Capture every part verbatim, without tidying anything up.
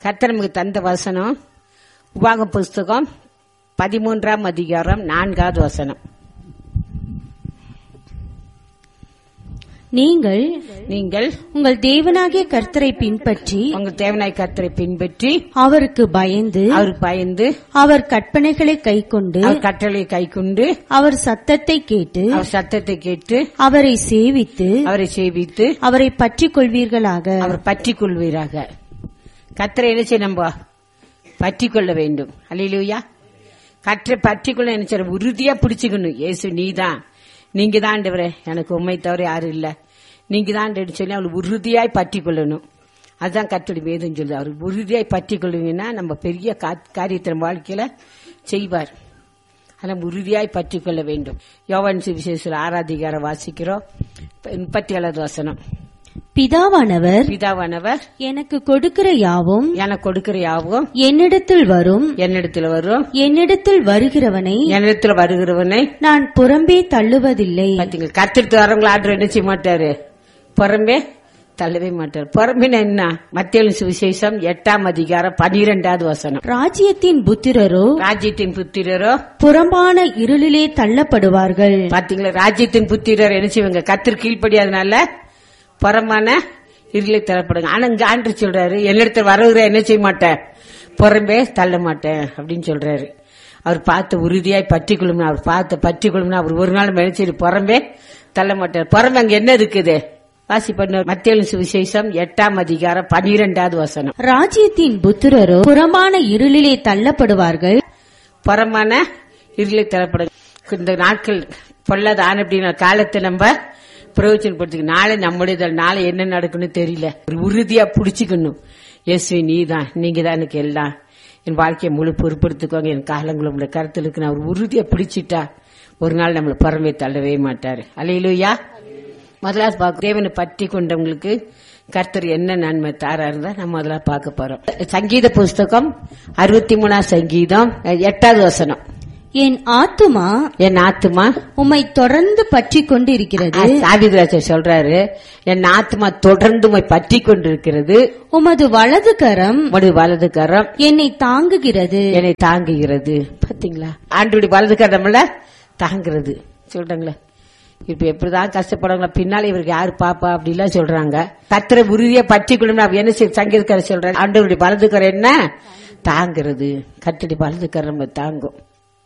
கர்த்தர் நமக்கு தந்த வசனம் உபாகம புஸ்தகம் பதிமூன்றாம் அதிகாரம் நான்காவது வசனம். நீங்கள் நீங்கள் உங்கள் தேவனாகிய கர்த்தரை பின்பற்றி உங்கள் தேவனாய் கர்த்தரை பின்பற்றி அவருக்கு பயந்து அவர் பயந்து அவர் கற்பனைகளை கைக்கொண்டு அவர் கட்டளை கைக்கொண்டு அவர் சத்தத்தை கேட்டு அவர் சத்தத்தை கேட்டு அவரை சேவித்து அவரை சேவித்து அவரை பற்றிக் கொள்வீர்களாக. அவர் பற்றி கொள்வீராக. கர்த்தரை என்ன செய்ய நம்ம பற்றி கொள்ள வேண்டும். அல்லேலூயா. கர்த்தரை பற்றி கொள்ள என்ன செய்ய உறுதியா பிடிச்சுக்கணும். இயேசு நீதான், நீங்க தான் ஆண்டவரே, எனக்கு உண்மை தவிர யாரும் இல்ல, நீங்க தான் சொல்லி அவளுக்கு உறுதியாய் பற்றி கொள்ளணும். அதுதான் கர்த்தருடைய வேதம் சொல்லுது. அவர் உறுதியாய் பற்றி கொள்வீங்கன்னா நம்ம பெரிய காரியத்தை நம்ம வாழ்க்கையில செய்வார். அதனால உறுதியாய் பற்றி கொள்ள வேண்டும். யோவான் சுவிசேஷத்தில் ஆறாதிகாரம் வாசிக்கிறோம், முப்பத்தி ஏழாவது வசனம். பிதாவானவர் பிதாவானவர் எனக்கு கொடுக்கிற யாவும் எனக்கு கொடுக்கிற யாவும் என்னிடத்தில் வரும், என்னிடத்தில் வரும், என்னிடத்தில் வருகிறவனை என்னிடத்தில் வருகிறவனை நான் புறம்பே தள்ளுவதில்லை. பாத்தீங்களா, கத்திரித்து வரவங்களை ஆர்டர் என்ன செய்ய மாட்டாரு, புறம்பே தள்ளவே மாட்டார். புறம்பின என்ன? மத்தேயு சுவிசேஷம் எட்டாம் அதிகாரம் பனிரெண்டாவது வசனம். ராஜ்யத்தின் புத்திரரோ ராஜ்யத்தின் புத்திரரோ புறம்பான இருளிலே தள்ளப்படுவார்கள். பாத்தீங்களா, ராஜ்யத்தின் புத்திரர் என்ன செய்வாங்க, கத்திர கீழ்ப்படியாதனால புறமான இருளை தள்ளப்படுங்க. ஆனா இங்க ஆண்டு சொல்றாரு, என்னிடத்தில் வருகிற என்ன செய்ய மாட்டேன், புறம்பே தள்ள மாட்டேன் அப்படின்னு சொல்றாரு. அவர் பார்த்து உறுதியாய் பற்றிக்கொள்ளும், அவர் பார்த்து பற்றிக்கொள்ளும், அவர் ஒரு நாள் நினைச்சு புறம்பே தள்ள மாட்டார். புறம்பு அங்க என்ன இருக்குது வாசி பண்ண மத்தேயு சுவிசேஷம் எட்டாம் அதிகாரம் பனிரெண்டாவது வசனம். ராஜ்யத்தின் புத்திரரோ புறமான இருளிலே தள்ளப்படுவார்கள். புறமான இருளை தள்ளப்படுங்க. இந்த நாட்கள் பொல்லாத ஆன அப்படின்னா காலத்தை நம்ம பிரயோஜனப்படுத்திக்க. நாளை நம்முடைய நாளை என்ன நடக்குன்னு தெரியல. ஒரு உறுதியா புடிச்சுக்கணும். இயேசுவே நீதான், நீங்க தான் எனக்கு எல்லாம், என் வாழ்க்கையை முழு பொறுப்படுத்திக்கோங்க, என் காலங்களும் உங்களுடைய கருத்துக்கு நான் ஒரு உறுதியா பிடிச்சிட்டா ஒரு நாள் நம்மளை புறமே தள்ளவே மாட்டாரு. அல்லேலூயா. முதலாவது பார்க்க தேவனை பற்றி கொண்டவங்களுக்கு கர்த்தர் என்ன நன்மை தாராருந்தா நம்ம முதல்ல பார்க்க போறோம். சங்கீத புஸ்தகம் அறுபத்தி மூணாம் சங்கீதம் எட்டாவது வசனம். என் ஆத்துமா என் ஆத்துமா உம்மை தொடர்ந்து பற்றி கொண்டு இருக்கிறது. தாவீது சொல்றாரு, என் ஆத்துமா தொடர்ந்து உம்மை பற்றி கொண்டிருக்கிறது. உமது வலது கரம் உமது வலது கரம் என்னை தாங்குகிறது என்னை தாங்குகிறது. பாத்தீங்களா, ஆண்டோடைய வலது கரம் நம்மள தாங்குறது சொல்றாங்களே. இப்ப எப்படிதான் கஷ்டப்படுறாங்களா, பின்னால இவருக்கு யாரு பாப்பா அப்படிலாம் சொல்றாங்க. கர்த்தரை உறுதியா பற்றி கொள்ளணும். என்ன சங்கீதக்காரர் சொல்றாரு, ஆண்டவருடைய வலது கரம் என்ன தாங்குறது. கர்த்தருடைய வலது கரம் நம்ம தாங்கும்,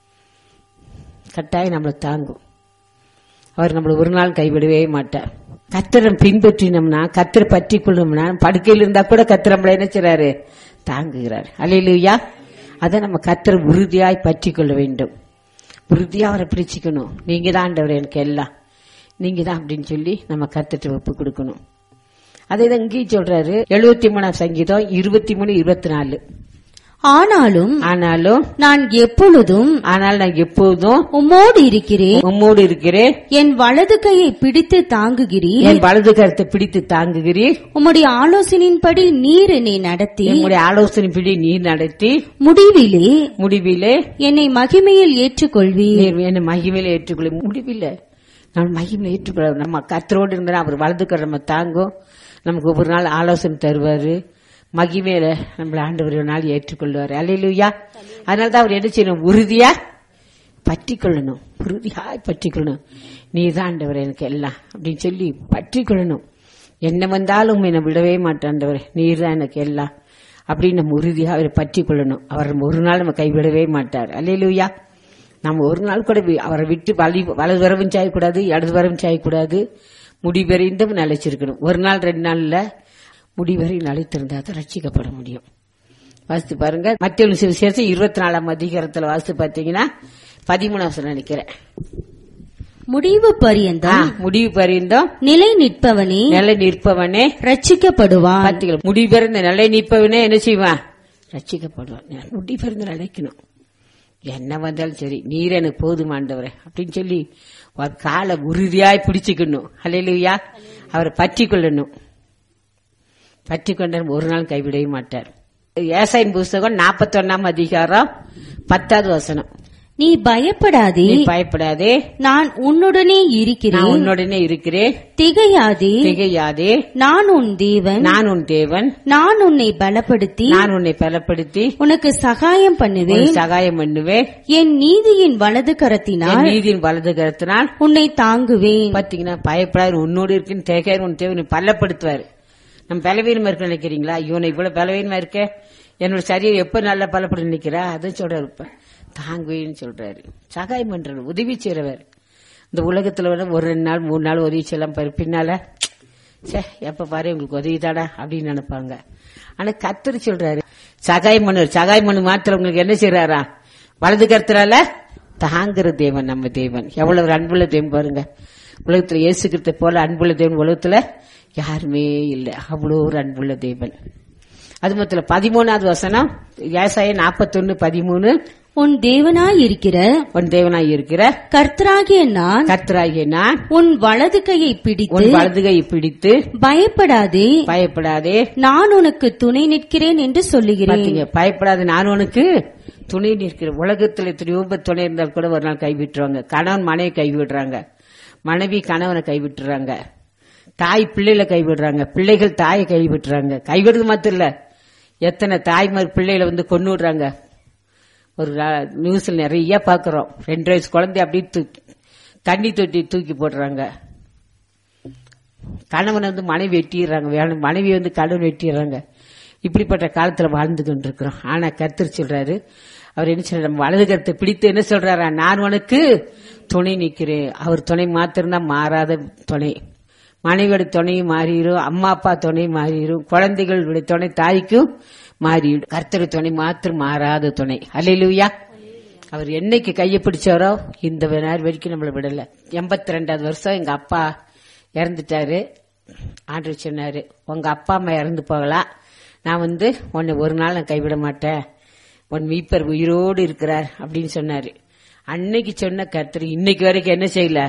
கட்டாயம் நம்மளை தாங்கும். அவர் நம்மளை ஒரு நாள் கைவிடவே மாட்டார். கர்த்தரை பின்பற்றினோம்னா, கர்த்தரை பற்றி கொள்ளணும்னா, படுக்கையில் இருந்தா கூட கர்த்தர் நம்மளை என்ன செய்றாரு, தாங்குகிறார். அல்லேலூயா. அதை நம்ம கர்த்தரை உறுதியாய் பற்றி கொள்ள வேண்டும். உறுதியா அவரை பிடிச்சிக்கணும். நீங்க தான் ஆண்டவர் எனக்கு எல்லாம், நீங்க தான் அப்படின்னு சொல்லி நம்ம கர்த்தரை ஒப்பு கொடுக்கணும். அதை தான் இங்கேயும் சொல்றாரு, எழுபத்தி மூணாம் சங்கீதம் இருபத்தி மூணு இருபத்தி நாலு. ஆனாலும் ஆனாலும் நான் எப்பொழுதும் ஆனால் நான் எப்போதும் உம்மோடு இருக்கிறேன், உம்மோடு இருக்கிறேன், என் வலது கையை பிடித்து தாங்குகிறீர், என் வலது கருத்தை பிடித்து தாங்குகிறீர், உம்முடைய ஆலோசனையின்படி நீர் என்னை நடத்தி, என்னுடைய ஆலோசனைப்படி நீர் நடத்தி, முடிவிலே முடிவிலே என்னை மகிமையில் ஏற்றுக்கொள்வீர். நீர் என்னை மகிமையில ஏற்றுக்கொள்ள. முடிவில்லை நம்ம மகிமையில ஏற்றுக்கொள்ள. நம்ம கர்த்தரோடு இருந்தா அவர் வலது கரை நம்ம தாங்கும். நமக்கு ஒவ்வொரு நாள் ஆலோசனை தருவாரு. மகிமையில நம்மள ஆண்டவர் ஒரு நாள் ஏற்றுக்கொள்வாரு. அல்லேலூயா. அதனாலதான் அவர் என்ன செய்யணும், உறுதியா பற்றி கொள்ளணும். உறுதியாய் பற்றி கொள்ளணும். நீ தான் ஆண்டவர் எனக்கு எல்லாம் அப்படின்னு சொல்லி பற்றி கொள்ளணும். என்ன வந்தாலும் என்னை விடவே மாட்டாண்டவர், நீர் தான் எனக்கு எல்லாம் அப்படின்னு நம்ம உறுதியா அவரை பற்றி கொள்ளணும். அவர் ஒரு நாள் நம்ம கைவிடவே மாட்டார். அல்லேலூயா. நம்ம ஒரு நாள் கூட அவரை விட்டு வலி வலது வரவும் சாயக்கூடாது, இடது வரவும் சாயக்கூடாது. முடிவெறிந்தும் நிலைச்சிருக்கணும். ஒரு நாள் ரெண்டு நாள்ல முடிவரை நிலைத்திருந்தா தான் ரட்சிக்கப்பட முடியும். வாசித்து பாருங்க, மத்தேயு சுவிசேஷம் இருபத்தி நாலாம் அதிகாரத்துல வாசித்து பாத்தீங்கன்னா பதிமூணாவது நினைக்கிறேன். முடிவு பரியந்தம் முடிவு பரியந்தம் நிலை நிற்பவனே நிலை நிற்பவனே ரட்சிக்கப்படுவான். பாத்தீங்களா, முடிவெறிந்த நிலை நிற்பவனே என்ன செய்வான், ரட்சிக்கப்படுவான். முடிவெறிந்து நிலைக்கணும். என்ன வந்தாலும் சரி, நீர் எனக்கு போதுமாண்டவரே அப்படின்னு சொல்லி ஒரு காலை உறுதியாய் பிடிச்சுக்கணும். அல்லேலூயா. அவரை பற்றி கொள்ளணும். பற்றி கொண்ட ஒரு நாள் கைவிடவே மாட்டார். ஏசாயின் புஸ்தகம் நாற்பத்தி ஒன்னாம் அதிகாரம் பத்தாவது வசனம். நீ பயப்படாதே, நீ பயப்படாதே, நான் உன்னுடனே நான் இருக்கிறேன். உன்னுடனே இருக்கிறேன். திகையாதே, திகையாதே, நான் உன் தேவன். நான் உன் தேவன். நான் உன்னை பலப்படுத்தி நான் உன்னை பலப்படுத்தி உனக்கு சகாயம் பண்ணுவேன். உனக்கு சகாயம் பண்ணுவேன். என் நீதியின் வலது என் கரத்தினால் நீதியின் வலது கரத்தினால் உன்னை தாங்குவேன். பாத்தீங்கன்னா, பயப்படாது, உன்னோடு இருக்குன்னு தேகாரு உன் தேவனை பலப்படுத்துவார். நம்ம பலவீனமா இருக்கு நினைக்கிறீங்களா? இவனை இவ்வளவு பலவீனமா இருக்க, என்னோட சரீரம் எப்ப நல்லா பலப்பட நிக்கிறா, அதுவும் சொல்றாரு. இப்ப தாங்குவேன்னு சொல்றாரு. சகாயம் பண்றாரு, உதவி செய்றவர். இந்த உலகத்துல வந்து ஒரு ரெண்டு நாள் மூணு நாள் உதவி செய்யலாம் பாரு, பின்னால சே எப்ப பாரு உங்களுக்கு உதவிதாடா அப்படின்னு நினைப்பாங்க. ஆனா கர்த்தர் சொல்றாரு சகாயம் பண்ணுவார். சகாயம் பண்ணு மாத்திரம் உங்களுக்கு என்ன செய்யறாரா? வலது கருத்துறால தாங்குற தேவன் நம்ம தேவன். எவ்வளவு ஒரு அன்புள்ள தேவன் பாருங்க. உலகத்துல இயேசு கிறிஸ்து போல அன்புள்ள தேவன் உலகத்துல யாருமே இல்லை. அவ்வளோ ஒரு அன்புள்ள தேவன். அது மொத்தம் பதிமூணாவது வசனம், ஏசாயா நாற்பத்தொன்னு பதிமூணு. உன் தேவனாய் இருக்கிற உன் தேவனாய் இருக்கிற கர்த்தராகிய நான் கர்த்தராகிய நான் உன் வலது கையை பிடித்து உன் வலது கையை பிடித்து பயப்படாதே, பயப்படாதே, நான் உனக்கு துணை நிற்கிறேன் என்று சொல்லுகிறேன். பாத்தீங்க, பயப்படாது, நான் உனக்கு துணை நிற்கிறேன். உலகத்துல எத்தனையோ பேர் துணை இருந்தால் கூட ஒரு நாள் கைவிட்டுருவாங்க. கணவன் மனைவி கைவிடுறாங்க, மனைவி கணவனை கைவிட்டுறாங்க, தாய் பிள்ளைகளை கைவிடுறாங்க, பிள்ளைகள் தாயை கைவிட்டுறாங்க. கைவிடுறது மாத்திரம் இல்ல, எத்தனை தாய்மார் பிள்ளைகளை வந்து கொண்டு விடுறாங்க. ஒரு நியூஸ்ல நிறைய பாக்குறோம். ரெண்டு வயசு குழந்தை அப்படியே தூக்கி தண்ணி தொட்டி தூக்கி போடுறாங்க. கணவன் வந்து மனைவி வெட்டிடுறாங்க, மனைவி வந்து கணவன் வெட்டிடுறாங்க. இப்படிப்பட்ட காலத்துல வாழ்ந்து கொண்டிருக்கிறோம். ஆனா கர்த்தர் சொல்றாரு, அவர் என்ன சொல்றாரு, நம்ம வலது கருத்தை பிடித்து என்ன சொல்றாரா, நான் உனக்கு துணை நிற்கிறேன். அவர் துணை மாத்திரம்தான் மாறாத துணை. மனைவியோட துணையும் மாறிடும், அம்மா அப்பா துணை மாறிடும், குழந்தைகளுடைய துணை தாய்க்கும் மாறிடும். கர்த்தர் துணை மாத்திரம் மாறாத துணை. அல்லேலூயா. அவர் என்னைக்கு கையை பிடிச்சாரோ இந்த நேரம் வரைக்கும் நம்மளை விடல. எண்பத்தி ரெண்டாவது வருஷம் எங்க அப்பா இறந்துட்டாரு. ஆண்டவர் சொன்னாரு, உங்க அப்பா அம்மா இறந்து போகலாம், நான் வந்து உன்னை ஒரு நாள் நான் கைவிட மாட்டேன், உன் மீட்பர் உயிரோடு இருக்கிறார் அப்படின்னு சொன்னாரு. அன்னைக்கு சொன்ன கர்த்தர் இன்னைக்கு வரைக்கும் என்ன செய்யல,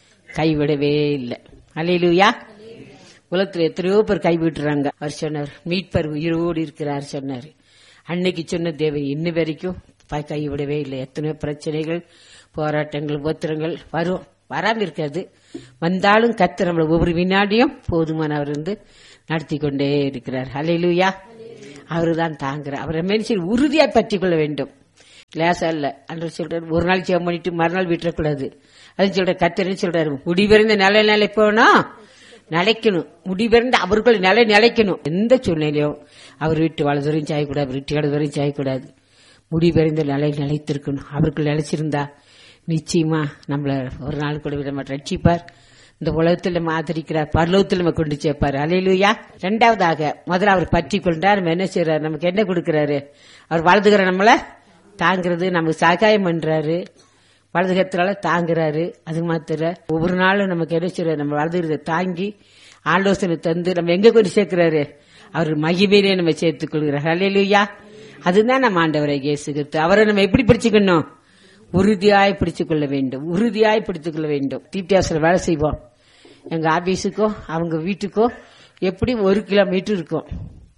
கைவிடவே இல்லை. அல்லேலூயா. உலகத்துல எத்தனையோ பேர் கைவிட்டுறாங்க. அவர் சொன்னார், மீட்பர் உயிரோடு இருக்கிறார் சொன்னாரு. அன்னைக்கு சொன்ன தேவன் இன்ன வரைக்கும் கைவிடவே இல்லை. எத்தனையோ பிரச்சனைகள், போராட்டங்கள், உபத்திரங்கள் வரும், வராம இருக்காது. வந்தாலும் கர்த்தர் நம்மள ஒவ்வொரு வினாடியும் போதுமானவர் இருந்து நடத்தி கொண்டே இருக்கிறார். அல்லேலூயா. அவருதான் தாங்குறார். அவரை மனுஷன் உறுதியா பற்றி கொள்ள வேண்டும். லேசா இல்ல. அன்று சொல்றாரு, ஒரு நாள் ஜெபம் பண்ணிட்டு மறுநாள் விட்டுறக்கூடாது. அது சொல்ற கர்த்தர் சொல்றாரு, முடிவிருந்த நிலை நிலைப்போனா நிலைக்கணும். முடிவிருந்த அவர்கள் நிலை நிலைக்கணும். எந்த சூழ்நிலையும் அவர் வீட்டு வலதுவரையும் சாயக்கூடாது, அவர் வீட்டு இடதுவரையும் சாயக்கூடாது. முடிவிருந்த நிலை நிலைத்திருக்கணும். அவர்கள் நிலைச்சிருந்தா நிச்சயமா நம்மள ஒரு நாள் கூட விட மாட்டோம், ரட்சிப்பார். இந்த உலகத்தில் நம்ம ஆதரிக்கிறார், பரலோகத்தில் நம்ம கொண்டு சேர்ப்பார். அல்லேலூயா. இரண்டாவதாக, முதல்ல அவர் பற்றி கொண்டார். நம்ம என்ன செய்யறாரு, நமக்கு என்ன கொடுக்கிறாரு, அவர் வலதுகிற நம்மள தாங்கிறது, நமக்கு சகாயம் பண்றாரு, வலதுகத்தினால தாங்குறாரு. அது மாத்திர ஒவ்வொரு நாளும் நமக்கு என்ன செய்யறாரு, நம்ம வலதுகிறத தாங்கி ஆலோசனை தந்து நம்ம எங்க கொண்டு சேர்க்கிறாரு, அவர் மகிமையிலே நம்ம சேர்த்துக் கொள்கிறார். அல்லேலூயா. அதுதான் நம்ம ஆண்டவரை இயேசு கிறிஸ்து. அவரை நம்ம எப்படி பிடிச்சுக்கணும், உறுதியாய் பிடிச்சுக் கொள்ள வேண்டும், உறுதியாய் பிடித்துக் கொள்ள வேண்டும். தீப்தியாசில வேலை செய்வோம். எங்க ஆபீஸுக்கோ அவங்க வீட்டுக்கோ எப்படி ஒரு கிலோமீட்டர் இருக்கும்.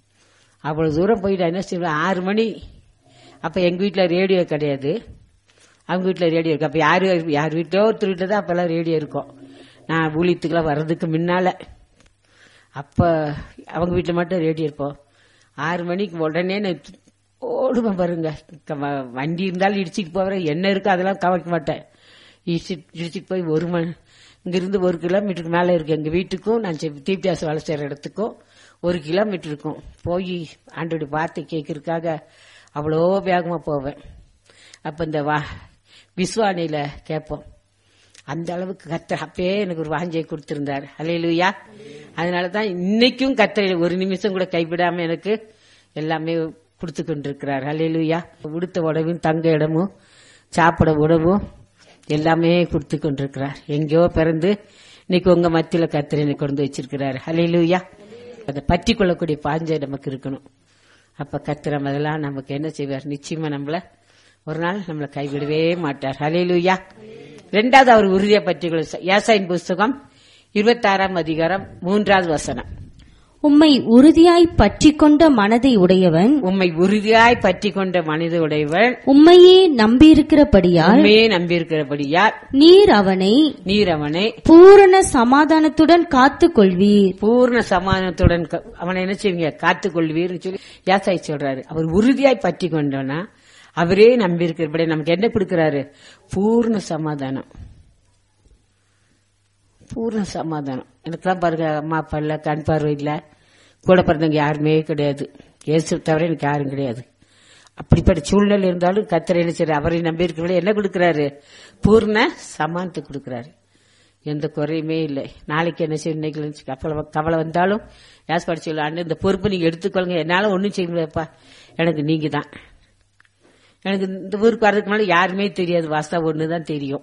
அவ்வளவு தூரம் போயிட்டு என்ன செய்வோம், ஆறு மணி. அப்ப எங்க வீட்டுல ரேடியோ கிடையாது, அவங்க வீட்டுல ரேடியோ இருக்கு. அப்ப யாரு யார் வீட்டோ ஒருத்தர் வீட்டுல தான் அப்பெல்லாம் ரேடியோ இருக்கும். நான் ஊழியத்துக்கெல்லாம் வர்றதுக்கு முன்னால அப்ப அவங்க வீட்டுல மட்டும் ரேடியோ இருப்போம். ஆறு மணிக்கு உடனே ஓடுவேன் பாருங்க. வண்டி இருந்தாலும் இடிச்சிட்டு போவேன், என்ன இருக்கோ அதெல்லாம் கவனிக்க மாட்டேன். இடிச்சிட்டு போய் ஒரு மணி இங்கிருந்து ஒரு கிலோமீட்டருக்கு மேல இருக்கு எங்க வீட்டுக்கும் நான் தீப்தியாசம் வேலை செய்யற இடத்துக்கும் ஒரு கிலோமீட்டர் இருக்கும். போய் ஆண்டோடைய வார்த்தை கேட்கறதுக்காக அவ்வளோ வேகமா போவேன். அப்ப இந்த வா விஸ்வானில கேட்போம். அந்த அளவுக்கு கர்த்தர் அப்பயே எனக்கு ஒரு வாஞ்சை கொடுத்திருந்தார். அல்லேலூயா. அதனாலதான் இன்னைக்கும் கர்த்தர் ஒரு நிமிஷம் கூட கைவிடாம எனக்கு எல்லாமே கொடுத்து கொண்டிருக்கிறார். அல்லேலூயா. உடுத்த உடவும் தங்க இடமும் சாப்பிட உணவும் எல்லாமே கொடுத்து கொண்டிருக்கிறார். எங்கேயோ பிறந்து இன்னைக்கு உங்க மத்தியில கர்த்தர் என்னை கொண்டு வச்சிருக்கிறார். அல்லேலூயா. அதை பற்றி கொள்ளக்கூடிய பாஞ்சை நமக்கு இருக்கணும். அப்ப கர்த்தர் அதெல்லாம் நமக்கு என்ன செய்வார், நிச்சயமா நம்மள ஒரு நாள் நம்மளை கைவிடவே மாட்டார். அல்லேலூயா. இரண்டாவது அவர் உறுதியை பற்றி ஏசாயின் புஸ்தகம் இருபத்தி ஆறாம் அதிகாரம் மூன்றாவது வசனம். உம்மை உறுதியாய் பற்றிக் கொண்ட மனதை உடையவன் உம்மை உறுதியாய் பற்றி கொண்ட மனித உடையவன் உம்மையே நம்பியிருக்கிறபடியால் உண்மையே நம்பியிருக்கிறபடியால் நீர் அவனை நீர் அவனை பூரண சமாதானத்துடன் காத்துக் கொள்வீர். பூர்ண சமாதானத்துடன் க- அவனை என்ன செய்வீங்க? காத்துக் கொள்வீர்னு சொல்லி யாசாய் சொல்றாரு. அவர் உறுதியாய் பற்றி கொண்டோன்னா அவரே நம்பியிருக்கிறபடி நமக்கு என்ன கொடுக்கிறாரு? பூர்ண சமாதானம். பூர்ண சமாதானம். எனக்குலாம் பாருங்க, அம்மா அப்பா இல்ல, கண் பார்வை இல்ல, கூட பிறந்தவங்க யாருமே கிடையாது. இயேசு தவிர எனக்கு யாரும் கிடையாது. அப்படிப்பட்ட சூழ்நிலை இருந்தாலும் கர்த்தர் என்ன செய்யறாரு? அவரை நம்பி இருக்கிறவங்க என்ன கொடுக்கிறாரு? பூர்ண சமானத்தை கொடுக்கிறாரு. எந்த குறையுமே இல்லை. நாளைக்கு என்ன செய்யும்? இன்னைக்கு கவலை கவலை வந்தாலும் யாஸ் படிச்சு சொல்லு, இந்த பொறுப்பு நீங்க எடுத்துக்கொள்ளுங்க, என்னால ஒன்னும் செய்ய முடியாதுப்பா, எனக்கு நீங்க தான். எனக்கு இந்த ஊருக்கு வர்றதுக்கு முன்னாடி யாருமே தெரியாது, வாசா ஒண்ணுதான் தெரியும்.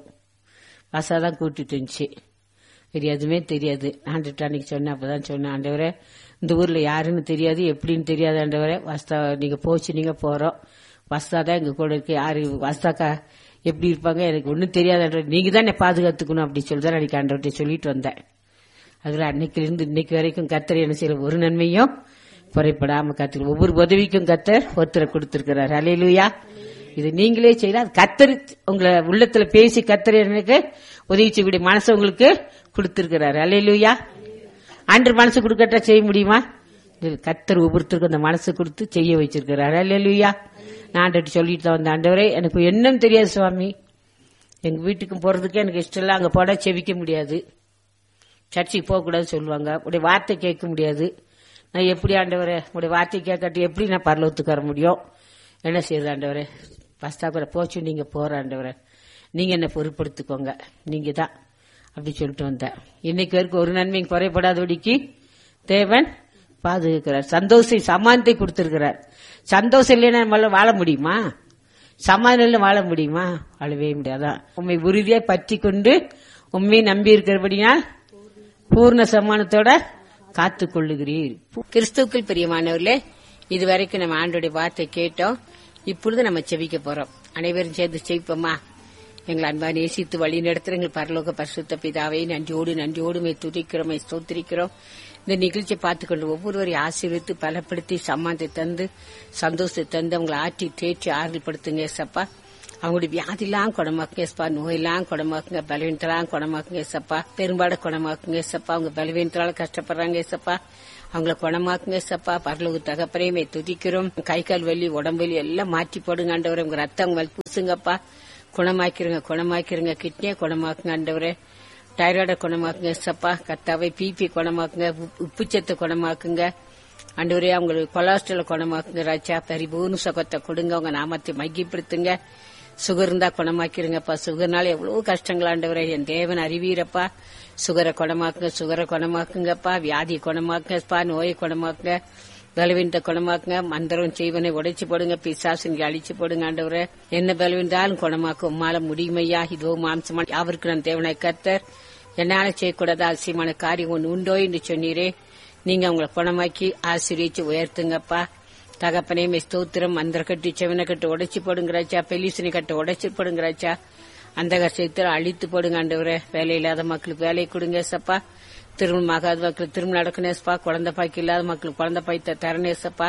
வாசா தான் கூட்டிட்டு இருந்துச்சு, வேறு எதுவுமே தெரியாது. ஆண்டுட்டு அன்னைக்கு சொன்னேன், அப்பதான் சொன்னேன், ஆண்டவரே இந்த ஊர்ல யாருன்னு தெரியாது, எப்படின்னு தெரியாது ஆண்டவரே, வாஸ்தா நீங்க போச்சு, நீங்க போறோம், வாஸ்தா தான் எங்க கூட இருக்கு, யாரு வாஸ்தாக்கா எப்படி இருப்பாங்க எனக்கு ஒன்னும் தெரியாது ஆண்டவரே, நீங்க தான் என்னை பாதுகாத்துக்கணும் அப்படி சொல்லிதான் அன்னைக்கு ஆண்டவர்கிட்ட சொல்லிட்டு வந்தேன். அதுல அன்னைக்குல இருந்து இன்னைக்கு வரைக்கும் கர்த்தர் என்ன செய்யற ஒரு நன்மையும் குறைப்படாம கர்த்தர் ஒவ்வொரு உதவிக்கும் கர்த்தர் ஒருத்தரை கொடுத்திருக்கிறார். அல்லேலூயா. இது நீங்களே செய்யலாம். அது கர்த்தர் உங்களை உள்ளத்துல பேசி கர்த்தர் எனக்கு உதவி செய்யக்கூடிய மனசை உங்களுக்கு கொடுத்திருக்கிறாரு. அல்லேலூயா. அன்று மனசு கொடுக்கட்டா செய்ய முடியுமா? கர்த்தர் ஒவ்வொருத்தருக்கும் அந்த மனசு கொடுத்து செய்ய வச்சிருக்கிறாரு. அல்லேலூயா. நான் ஆண்டவர்கிட்ட சொல்லிட்டு தான் வந்த, ஆண்டவரே எனக்கு என்னன்னு தெரியாது சுவாமி, எங்க வீட்டுக்கு போறதுக்கே எனக்கு இஷ்டம் இல்லை, அங்க போட செவிக்க முடியாது, சர்ச்சைக்கு போக கூடாது சொல்லுவாங்க, உடைய வார்த்தை கேட்க முடியாது, நான் எப்படி ஆண்டவரே உடைய வார்த்தை கேட்கட்டு எப்படி நான் பரலோகத்துக்கு வர முடியும்? என்ன செய்யுது ஆண்டவரே? பஸ்தா கூட போச்சு, நீங்க போற ஆண்டவரே, நீங்க என்ன பொறுப்படுத்திக்கோங்க, நீங்க தான் அப்படி சொல்லிட்டு வந்தேன். இன்னைக்கு வரைக்கும் ஒரு நன்மையும் குறைபடாதபடிக்கு தேவன் பாதுகாக்கிறார். சந்தோஷம் சமானத்தை கொடுத்திருக்கிறார். சந்தோஷம் இல்லைன்னா நம்மளால வாழ முடியுமா? சமாதானம் வாழ முடியுமா? வாழவே முடியாதான். உண்மை உறுதியாய் பற்றி கொண்டு உண்மையை நம்பி இருக்கிறபடியால் பூர்ண சமானத்தோட காத்துக் கொள்ளுகிறீர். கிறிஸ்துவுக்குள் பிரியமானவர்களே, இதுவரைக்கும் நம்ம ஆண்டோடைய வார்த்தை கேட்டோம். இப்பொழுது நம்ம செவிக்க போறோம். அனைவரும் சேர்ந்து செவிப்போமா? எங்கள் அன்பா நேசித்து வழி நடத்துற எங்கள் பரலோக பரிசுத்த பிதாவை நன்றியோடு நன்றியோடு துதிக்கிறோம், ஸ்தோத்திரிக்கிறோம். இந்த நிகழ்ச்சியை பார்த்துக்கொண்டு ஒவ்வொருவரையும் ஆசீர்வித்து பலப்படுத்தி சமானத்தை தந்து சந்தோஷத்தை தந்து அவங்களை ஆற்றி தேற்றி ஆறுதல் படுத்துங்க ஏசப்பா. அவங்களுடைய வியாதிலாம் குணமாக்குங்க ஏசப்பா, நோயெல்லாம் குணமாக்குங்க, பலவீனத்தெல்லாம் குணமாக்குங்க ஏசப்பா, பெரும்பாட குணமாக்குங்க ஏசப்பா. அவங்க பலவீனத்தால கஷ்டப்படுறாங்க ஏசப்பா, அவங்களை குணமாக்குங்க ஏசப்பா. பரலோக தகப்பனையுமே துதிக்கிறோம். கை கால் வலி உடம்பு வலி எல்லாம் மாற்றி போடுங்க ஆண்டவரே. உங்க ரத்தம் வலி பூசுங்கப்பா, குணமாக்கிருங்க குணமாக்கிருங்க. கிட்னியை குணமாக்குங்க ஆண்டவரே, டைராய்டை குணமாக்குங்க ஏசப்பா. கத்தாவை பிபி குணமாக்குங்க, உப்புச்சத்தை குணமாக்குங்க ஆண்டவரே. அவங்களுக்கு கொலஸ்ட்ரால் குணமாக்குங்க ராஜா. பரிபூர்ண சுகத்தை கொடுங்க, அவங்க நாமத்தை மையப்படுத்துங்க. சுகர் இருந்தா குணமாக்கிருங்கப்பா. சுகர்னால எவ்வளவு கஷ்டங்கள் ஆண்டவரே, என் தேவன் அறிவீரப்பா. சுகரை குணமாக்குங்க, சுகரை குணமாக்குங்கப்பா. வியாதியை குணமாக்குங்கப்பா, நோயை குணமாக்குங்க, பலவீனத்தை குணமாக்குங்க. மந்திரம் செய்வனை உடைச்சு போடுங்க, பிசாசுங்க அழிச்சு போடுங்க ஆண்டவரே. என்ன பலவீனாலும் குணமாக்கும் உம்மால முடியுமையா. இதோ மாம்சமான யாவருக்கு நான் தேவனாய் கர்த்தர், என்னால செய்யக்கூடாத அதிசயமான காரியம் ஒன்று உண்டோ என்று சொன்னீரே. நீங்க அவங்களை குணமாக்கி ஆசீர்வதிச்சு உயர்த்துங்கப்பா. தகப்பனே ஸ்தோத்திரம். மந்திர கட்டி செவனை கட்டு உடைச்சு போடுங்கிறாச்சா, பெலிசனை கட்டு உடைச்சு போடுங்கிறாச்சா, அந்த கஷ்டத்தை அழித்து போடுங்க ஆண்டவரே. வேலை இல்லாத மக்களுக்கு வேலையை கொடுங்க சப்பா. திருமணம் ஆகாத மக்களுக்கு திருமணம் நடக்கணேசப்பா. குழந்தை பாய்க்கு இல்லாத மக்களுக்கு குழந்தை பாய்த்த தரணேசப்பா.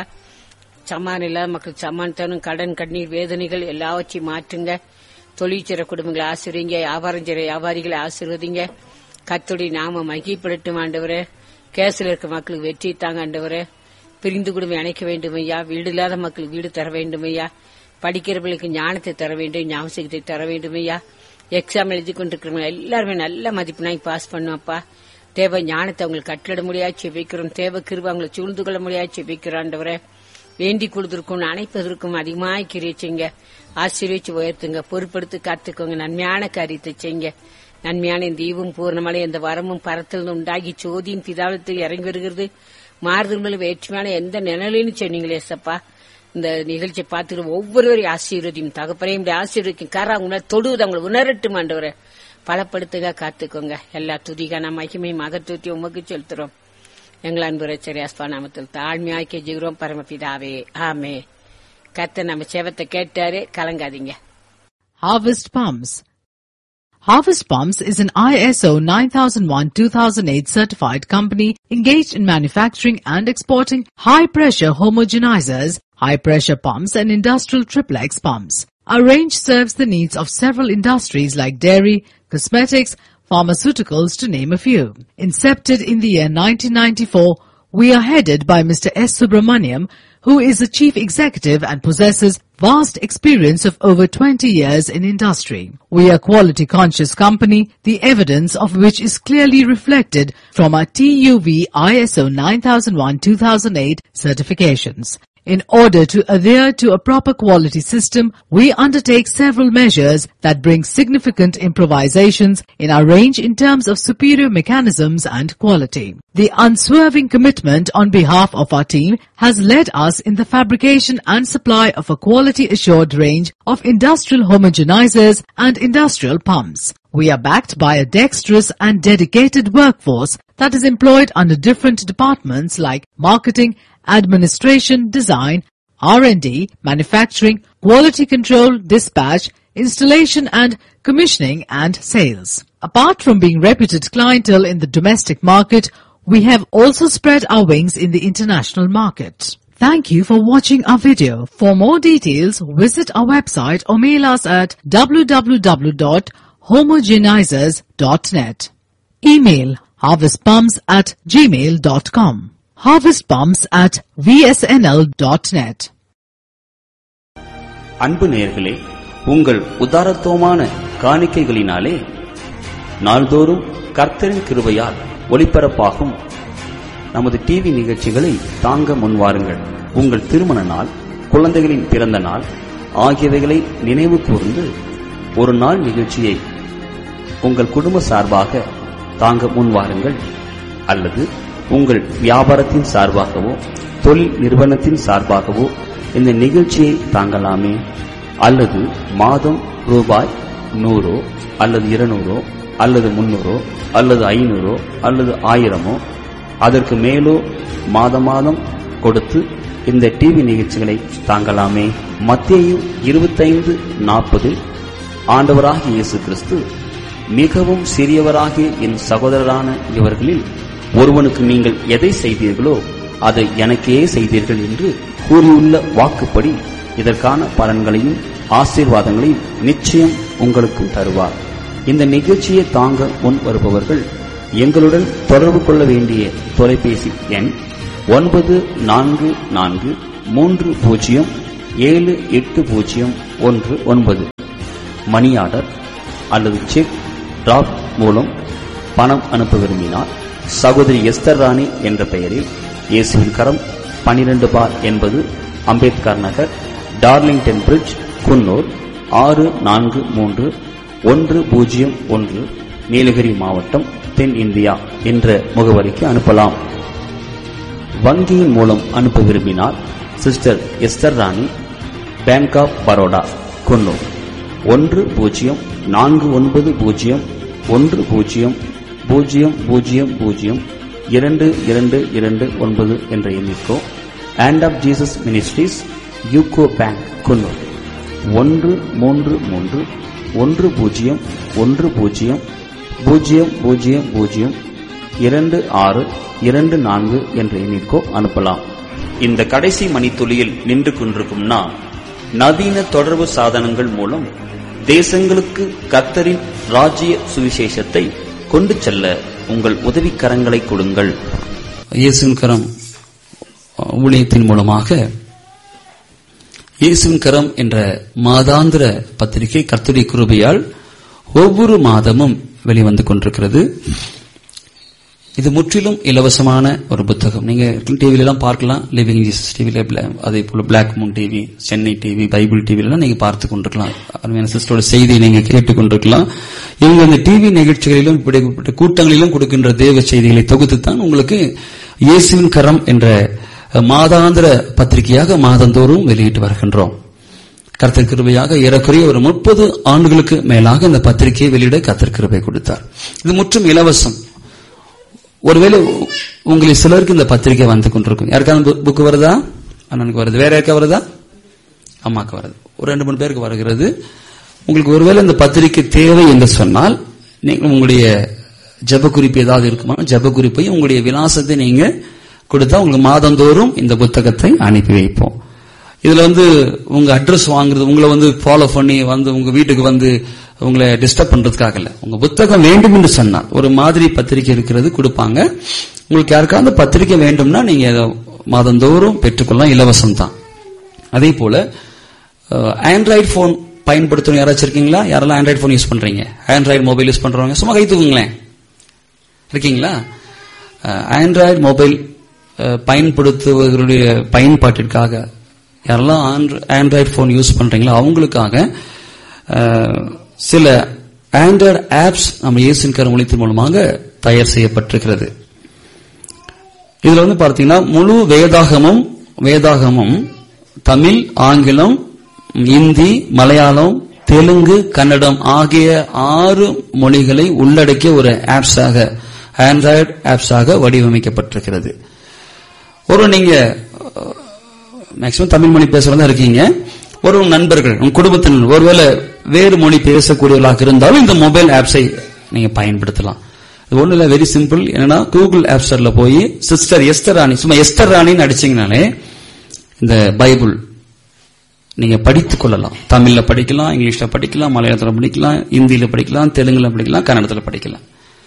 சமான் இல்லாத மக்களுக்கு சமான் தரும். கடன் கண்ணீர் வேதனைகள் எல்லாவற்றையும் மாற்றுங்க. தொழிற்சிற குடும்பங்களை ஆசிரியங்க, வியாபாரம் செய்ற வியாபாரிகளை ஆசீர்வதிங்க. கர்த்தருடைய நாம மகிமைப்படட்டும் ஆண்டவரே. கேஸ்ல இருக்க மக்களுக்கு வெற்றி தாங்க ஆண்டவரே. பிரிந்து குடும்பம் அணைக்க வேண்டும் ஐயா. வீடு இல்லாத மக்களுக்கு வீடு தர வேண்டும் ஐயா. படிக்கிறவர்களுக்கு ஞானத்தை தர வேண்டும், ஞாபகத்தை தர வேண்டும் ஐயா. எக்ஸாம் எழுதி கொண்டிருக்கிறவங்க எல்லாருமே நல்ல மதிப்பெண்ணாய் பாஸ் பண்ணுவாப்பா. தேவ ஞானத்தை அவங்களுக்கு கட்டளிட முடியாது வைக்கிறோம். தேவ கிருபை அவங்களை சூழ்ந்து கொள்ள முடியாது வைக்கிறாண்டவரை. வேண்டிக் கொடுத்திருக்கும் அணைப்பதற்கும் அதிகமாய் கிரியச்சிங்க. ஆசீர்வதிச்சு உயர்த்துங்க, பொறுப்படுத்தி காத்துக்கோங்க. நன்மையான காரியத்தை செய்யுங்க. நன்மையான இந்த ஈவும் பூர்ணமலை இந்த வரமும் பரத்தில் உண்டாகி சோதியின் பிதாவத்தில் இறங்கி வருகிறது. மாறுதல் வேற்றுமையான எந்த நிழலின்னு சொன்னீங்களே சப்பா. இந்த நிகழ்ச்சியை பார்த்துட்டு ஒவ்வொருவரையும் ஆசீர்வதியும் தகப்பனையும் ஆசீர்வதிக்கும். கார அவங்க தொடுவது அவங்களை உணரட்டும் ஆண்டவரை. பலப்படுத்துக காத்துக்கோங்க. எல்லா துதிகான மகிமை மகத்துவத்தை உமக்கு செலுத்துறோம். எங்கள் அன்பு ரச்சரியாஸ்பா நாமத்தில் தாழ்மையாக்கி ஜீவரோம் பரமபிதாவே ஆமே. கர்த்தர் நம்ம சேவத்தை கேட்டாரு, கலங்காதீங்க. Harvest Palms. Harvest Pumps is an I S O nine thousand one two thousand eight certified company engaged in manufacturing and exporting high-pressure homogenizers, high-pressure pumps and industrial triplex pumps. Our range serves the needs of several industries like dairy, cosmetics, pharmaceuticals to name a few. Incepted in the year nineteen ninety-four, we are headed by Mister S. Subramaniam, who is the chief executive and possesses vast experience of over twenty years in industry. We are a quality-conscious company, the evidence of which is clearly reflected from our T U V I S O nine thousand one two thousand eight certifications. In order to adhere to a proper quality system, we undertake several measures that bring significant improvisations in our range in terms of superior mechanisms and quality. The unswerving commitment on behalf of our team has led us in the fabrication and supply of a quality-assured range of industrial homogenizers and industrial pumps. We are backed by a dexterous and dedicated workforce that is employed under different departments like marketing, administration, design, R and D, manufacturing, quality control, dispatch, installation and commissioning and sales. Apart from being reputed clientele in the domestic market, we have also spread our wings in the international market. Thank you for watching our video. For more details, visit our website or mail us at w w w dot homogenizers dot net. Email harvestpumps at gmail dot com. harvestpumps at v s n l dot net. அன்பு நேயர்களே, உங்கள் உதாரத்துவமான காணிக்கைகளினாலே நாள்தோறும் கர்த்தரின் கிருபையால் ஒளிபரப்பாகும் நமது TV நிகழ்ச்சிகளை தாங்க முன்வாருங்கள். உங்கள் திருமண நாள், குழந்தைகளின் பிறந்த நாள் ஆகியவைகளை நினைவு கூர்ந்து ஒரு நாள் நிகழ்ச்சியை உங்கள் குடும்ப சார்பாக தாங்க முன்வாருங்கள். அல்லது உங்கள் வியாபாரத்தின் சார்பாகவோ தொழில் நிறுவனத்தின் சார்பாகவோ இந்த நிகழ்ச்சியை தாங்கலாமே. அல்லது மாதம் ரூபாய் நூறோ அல்லது இருநூறோ அல்லது முன்னூறோ அல்லது ஐநூறோ அல்லது ஆயிரமோ அதற்கு மேலோ மாதம் மாதம் கொடுத்து இந்த டிவி நிகழ்ச்சிகளை தாங்கலாமே. மத்தேயு இருபத்தைந்து நாற்பது ஆண்டவராகிய இயேசு கிறிஸ்து, மிகவும் சிறியவராகிய என் சகோதரரான இவர்களில் ஒருவனுக்கு நீங்கள் எதை செய்தீர்களோ அதை எனக்கே செய்தீர்கள் என்று கூறியுள்ள வாக்குப்படி இதற்கான பலன்களையும் ஆசீர்வாதங்களையும் நிச்சயம் உங்களுக்கு தருவார். இந்த நிகழ்ச்சியை தாங்க முன் வருபவர்கள் எங்களுடன் தொடர்பு கொள்ள வேண்டிய தொலைபேசி எண் ஒன்பது நான்கு நான்கு மூன்று பூஜ்ஜியம் ஏழு எட்டு பூஜ்ஜியம் ஒன்று ஒன்பது. மணி ஆர்டர் அல்லது செக் டிராப் மூலம் பணம் அனுப்ப விரும்பினார் சகோதரி எஸ்தர் ராணி என்ற பெயரில் இயேசுவின் கரம் பனிரெண்டு பார் என்பது அம்பேத்கர் நகர், டார்லிங்டன் பிரிட்ஜ், குன்னூர் ஆறு நான்கு மூன்று ஒன்று பூஜ்ஜியம் ஒன்று, நீலகிரி மாவட்டம், தென் இந்தியா என்ற முகவரிக்கு அனுப்பலாம். வங்கியின் மூலம் அனுப்ப விரும்பினார் சிஸ்டர் எஸ்தர் ராணி, பேங்க் ஆப் பரோடா, குன்னூர் ஒன்று பூஜ்ஜியம் நான்கு ஒன்பது பூஜ்ஜியம் ஒன்று பூஜ்ஜியம் பூஜ்ஜியம் பூஜ்ஜியம் பூஜ்ஜியம் இரண்டு இரண்டு இரண்டு ஒன்பது என்ற எண்ணிக்கோ. Hand of Jesus ministries, UCO bank, Coonoor ஒன்று மூன்று மூன்று ஒன்று பூஜ்ஜியம் ஒன்று பூஜ்ஜியம் பூஜ்ஜியம் பூஜ்ஜியம் பூஜ்ஜியம் இரண்டு ஆறு இரண்டு நான்கு என்ற எண்ணிக்கோ அனுப்பலாம். இந்த கடைசி மணித்துளியில் நின்று கொண்டிருக்கும் நாம் நவீன தொடர்பு சாதனங்கள் மூலம் தேசங்களுக்கு கர்த்தரின் ராஜ்ய சுவிசேஷத்தை கொண்டு செல்ல உங்கள் உதவிக்கரங்களை கொடுங்கள். இயேசுவின் கரம் ஊழியத்தின் மூலமாக இயேசுவின் கரம் என்ற மாதாந்திர பத்திரிகை கர்த்தருடைய கிருபையால் ஒவ்வொரு மாதமும் வெளிவந்து கொண்டிருக்கிறது. இது முற்றிலும் இலவசமான ஒரு புத்தகம். நீங்க டிவில எல்லாம் பார்க்கலாம், லிவிங் ஜீசஸ் டிவில, அதே போல black Moon TV, Chennai TV, Bible டிவில எல்லாம் நீங்க பார்த்து கொண்டிருக்கலாம். அருமையான சிஸ்டரோட செய்தியை நீங்க கேட்டுக் கொண்டிருக்கலாம். இவங்க இந்த டிவி நிகழ்ச்சிகளிலும் இப்படிப்பட்ட கூட்டங்களிலும் கொடுக்கின்ற தேவ செய்திகளை தொகுத்துத்தான் உங்களுக்கு இயேசுவின் கரம் என்ற மாதாந்திர பத்திரிகையாக மாதந்தோறும் வெளியிட்டு வருகின்றோம். கர்த்தர் கிருபையாக ஏறக்குறைய ஒரு முப்பது ஆண்டுகளுக்கு மேலாக இந்த பத்திரிகையை வெளியிட கர்த்தர் கிருபை கொடுத்தார். இது முற்றும் இலவசம். ஒருவேளை உங்களுக்கு சிலருக்கு இந்த பத்திரிகை வந்து கொண்டிருக்கும். யாருக்காவது புக்கு வருதா? அண்ணனுக்கு வருது. வேற யாருக்கா வருதா? அம்மாக்கு வருது. ஒரு ரெண்டு மூணு பேருக்கு வருகிறது. உங்களுக்கு ஒருவேளை இந்த பத்திரிகை தேவை என்று சொன்னால் நீங்கள் உங்களுடைய ஜெப குறிப்பு ஏதாவது இருக்குமா, ஜெப குறிப்பையும் உங்களுடைய விலாசத்தை நீங்க கொடுத்தா உங்களுக்கு மாதந்தோறும் இந்த புத்தகத்தை அனுப்பி வைப்போம். இதுல வந்து உங்க அட்ரஸ் வாங்குறது, உங்களை வந்து ஃபாலோ பண்ணி வந்து உங்க வீட்டுக்கு வந்து உங்களை டிஸ்டர்ப் பண்றதுக்காக இல்ல. உங்க புத்தகம் வேண்டும் என்று சொன்னால் ஒரு மாதிரி பத்திரிகை இருக்கிறது கொடுப்பாங்க. உங்களுக்கு யாருக்காவது பத்திரிகை வேண்டும்னா நீங்க மாதந்தோறும் பெற்றுக்கொள்ளலாம், இலவசம் தான். அதே போல ஆண்ட்ராய்டு போன் பயன்படுத்தணும் யாராச்சும் இருக்கீங்களா? யாரெல்லாம் ஆண்ட்ராய்டு போன் யூஸ் பண்றீங்க, ஆண்ட்ராய்டு மொபைல் யூஸ் பண்றவங்க சும்மா கை தூக்குங்களேன். இருக்கீங்களா? ஆண்ட்ராய்டு மொபைல் பயன்படுத்துவதனுடைய பயன்பாட்டிற்காக யாரெல்லாம் ஆண்ட்ராய்டு போன் யூஸ் பண்றீங்களோ அவங்களுக்காக சில ஆண்ட்ராய்டு ஆப்ஸ் நம்ம இயேசுவின் கரம் ஒளித்தின் மூலமாக தயார் செய்யப்பட்டிருக்கிறது. இதுல வந்து பார்த்தீங்கன்னா முழு வேதாகமும் வேதாகமும் தமிழ், ஆங்கிலம், இந்தி, மலையாளம், தெலுங்கு, கன்னடம் ஆகிய ஆறு மொழிகளை உள்ளடக்கிய ஒரு ஆப்ஸாக, ஆண்ட்ராய்டு ஆப்ஸாக வடிவமைக்கப்பட்டிருக்கிறது. ஒரு நீங்க மேக்சிமம் தமிழ் மொழி பேசுறதா இருக்கீங்க, ஒரு நண்பர்கள் உங்க குடும்பத்தினர் ஒருவேளை வேறு மொழி பேசக்கூடியவர்களாக இருந்தாலும் இந்த மொபைல் ஆப்ஸை நீங்க பயன்படுத்தலாம். இது ஒண்ணு இல்ல, வெரி சிம்பிள். என்னன்னா கூகுள் ஆப் ஸ்டோர்ல போய் சிஸ்டர் எஸ்தர் ராணி, சும்மா எஸ்தர் ராணின்னு அடிச்சீங்கனாலே இந்த பைபிள் நீங்க படித்துக் கொள்ளலாம். தமிழ்ல படிக்கலாம், இங்கிலீஷ்ல படிக்கலாம், மலையாளத்துல படிக்கலாம், இந்தியில படிக்கலாம், தெலுங்குல படிக்கலாம், கன்னடத்துல படிக்கலாம்.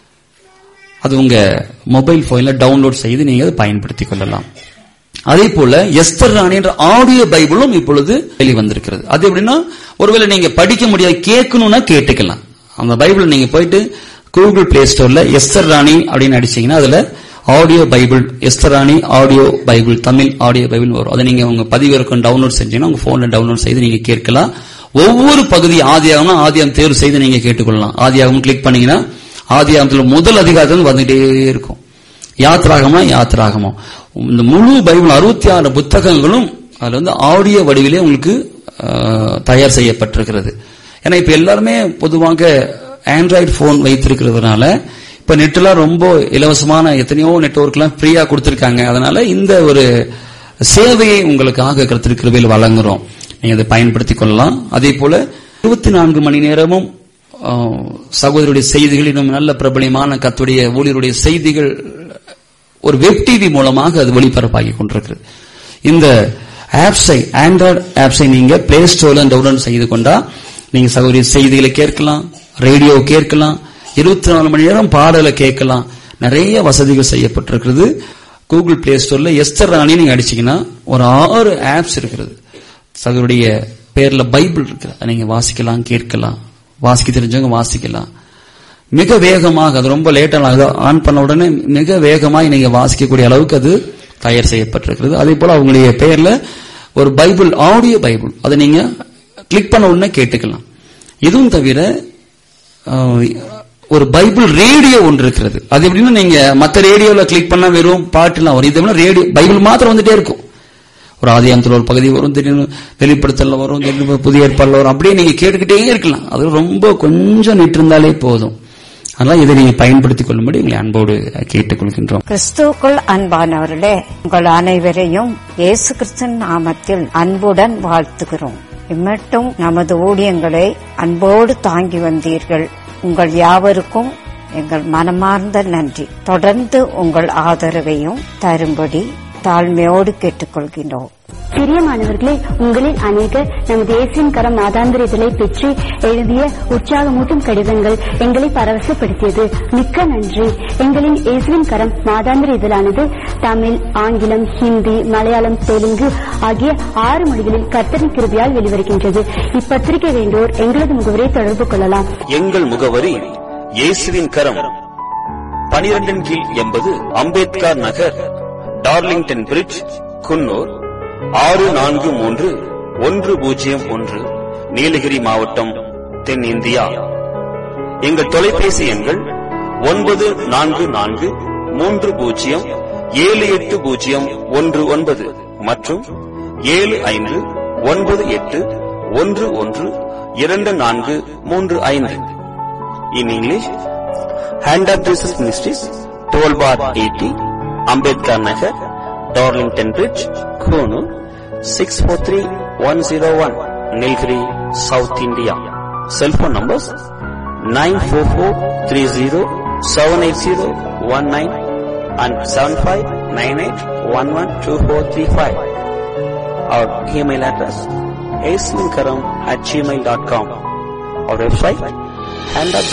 அது உங்க மொபைல் போன்ல டவுன்லோட் செய்து நீங்க அதை பயன்படுத்திக் கொள்ளலாம். அதே போல எஸ்தர் ராணி என்ற ஆடியோ பைபிளும் இப்பொழுது வெளிவந்திருக்கிறது. அது எப்படின்னா ஒருவேளை நீங்க படிக்க முடியாது, கேட்கணும்னா கேட்டுக்கலாம். அந்த பைபிள் நீங்க போயிட்டு கூகுள் பிளே ஸ்டோர்ல எஸ்தர் ராணி அப்படின்னு அடிச்சீங்கன்னா அதுல ஆடியோ பைபிள், எஸ்தர் ராணி audio Bible, Tamil audio Bible வரும். அதை நீங்க உங்க பதிவிறக்கம் டவுன்லோட் செஞ்சீங்கன்னா உங்க போன்ல டவுன்லோட் செய்து நீங்க கேட்கலாம். ஒவ்வொரு பகுதி ஆதியாகம்னா ஆதியாகம் தேர்வு செய்து நீங்க கேட்டுக்கொள்ளலாம். ஆதியாகம் கிளிக் பண்ணீங்கன்னா ஆதியாகத்துல முதல் அதிகாரத்தில் வந்துட்டே இருக்கும். யாத்ராகமா யாத்ராகமோ இந்த முழு பைபிள் அறுபத்தி ஆறு புத்தகங்களும் அதுல வந்து ஆடியோ வடிவிலே உங்களுக்கு தயார் செய்யப்பட்டிருக்கிறது. ஏன்னா இப்ப எல்லாருமே பொதுவாக ஆண்ட்ராய்டு போன் வைத்திருக்கிறதுனால இப்ப நெட்லாம் ரொம்ப இலவசமான எத்தனையோ நெட்வொர்க் எல்லாம் ஃப்ரீயா கொடுத்திருக்காங்க. அதனால இந்த ஒரு சேவையை உங்களுக்காக கர்த்தர் கிருபையில் வழங்குறோம், நீங்க அதை பயன்படுத்திக் கொள்ளலாம். அதே போல இருபத்தி நான்கு மணி நேரமும் சகோதரருடைய செய்திகள், இன்னும் நல்ல பிரபலியமான கர்த்தருடைய ஊழியருடைய செய்திகள் ஒரு வெப் டிவி மூலமாக அது ஒளிபரப்பாகி கொண்டிருக்கிறது. இந்த ஆப்ஸை, ஆண்ட்ராய்டு ஆப்ஸை நீங்க பிளே ஸ்டோர்ல டவுன்லோட் செய்து கொண்டா நீங்க சகோதரி செய்திகளை கேட்கலாம், ரேடியோ கேட்கலாம், இருபத்தி நாலு மணி நேரம் பாடலை கேட்கலாம். நிறைய வசதிகள் செய்யப்பட்டிருக்கிறது. கூகுள் பிளே ஸ்டோர்ல எஸ்தர் ராணி நீங்க அடிச்சீங்கன்னா ஒரு ஆறு ஆப்ஸ் இருக்கிறது. சகோதரிய பேர்ல பைபிள் இருக்கு, அதை நீங்க வாசிக்கலாம், கேட்கலாம். வாசிக்க தெரிஞ்சவங்க வாசிக்கலாம். மிக வேகமாக, அது ரொம்ப லேட்டாக ஆன் பண்ண உடனே மிக வேகமாக நீங்க வாசிக்கக்கூடிய அளவுக்கு அது தயார் செய்யப்பட்டிருக்கிறது. அதே போல அவங்களுடைய பெயர்ல ஒரு பைபிள், ஆடியோ பைபிள், அதை நீங்க கிளிக் பண்ண உடனே கேட்டுக்கலாம். இதுவும் தவிர ஒரு பைபிள் ரேடியோ ஒன்று இருக்கிறது. அது எப்படின்னா நீங்க மற்ற ரேடியோல கிளிக் பண்ணா வெறும் பாட்டுலாம் வரும், இது ரேடியோ பைபிள் மாத்திரம் வந்துட்டே இருக்கும். ஒரு ஆதியாகமத்துல ஒரு பகுதி வரும், திடீர்னு வெளிப்படுத்தல வரும், திடீர்னு புதிய ஏற்பாடுல வரும், அப்படியே நீங்க கேட்டுக்கிட்டே இருக்கலாம். அது ரொம்ப கொஞ்சம் நிட்டு இருந்தாலே போதும். அதனால இதை நீங்க பயன்படுத்திக் கொள்ளும்படி உங்களை அன்போடு கேட்டுக்கொள்கின்றோம். கிறிஸ்துவுக்குள் அன்பானவர்களே, உங்கள் அனைவரையும் இயேசு கிறிஸ்துவின் நாமத்தில் அன்புடன் வாழ்த்துகிறோம். இம்மட்டும் நமது ஊழியங்களை அன்போடு தாங்கி வந்தீர்கள். உங்கள் யாவருக்கும் எங்கள் மனமார்ந்த நன்றி. தொடர்ந்து உங்கள் ஆதரவையும் தரும்படி தாழ்மையோடு கேட்டுக்கொள்கின்றோம். பிரியமானவர்களே, உங்களில் அநேகர் நமது இயேசுவின் கரம் மாதாந்திர இதழை பெற்று எழுதிய உற்சாகமூட்டும் கடிதங்கள் எங்களை பரவசப்படுத்தியது. மிக்க நன்றி. எங்களின் இயேசுவின் கரம் மாதாந்திர இதழானது தமிழ், ஆங்கிலம், ஹிந்தி, மலையாளம், தெலுங்கு ஆகிய ஆறு மொழிகளில் கர்த்தரின் கிருபையால் வெளிவருகின்றது. இப்பத்திரிகை வேண்டோர் எங்களது முகவரியை தொடர்பு கொள்ளலாம். எங்கள் முகவரி இயேசுவின் கரம், பனிரெண்டின் கீழ் எண்பது அம்பேத்கர் நகர், டார்லிங்டன் பிரிட்ஜ், குன்னூர் ஆறு நான்கு மூன்று ஒன்று பூஜ்ஜியம் ஒன்று, நீலகிரி மாவட்டம், தென் இந்தியா. எங்கள் தொலைபேசி எண்கள் ஒன்பது நான்கு நான்கு மூன்று பூஜ்ஜியம் ஏழு எட்டு பூஜ்ஜியம் ஒன்று ஒன்பது மற்றும் ஏழு ஐந்து ஒன்பது எட்டு ஒன்று ஒன்று இரண்டு நான்கு மூன்று ஐந்து. In English, hand of Jesus ministries, twelve bar eighty, Ambedkar Nagar, Darlington bridge, Coonoor six four three one zero one, Nilgiri, south India. Cell phone numbers nine four four three zero seven eight zero one nine and seven five nine eight one one two four three five. Our email address aislinkaram at gmail dot com. Our website and